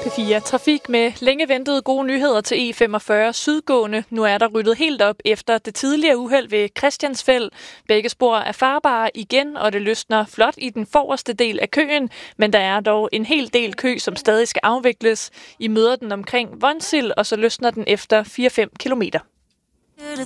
P4 Trafik med længe ventede gode nyheder til E45 sydgående. Nu er der ryddet helt op efter det tidligere uheld ved Christiansfeld. Begge spor er farbare igen, og det løsner flot i den forreste del af køen. Men der er dog en hel del kø, som stadig skal afvikles. I møder den omkring Vonsild, og så løsner den efter 4-5 kilometer.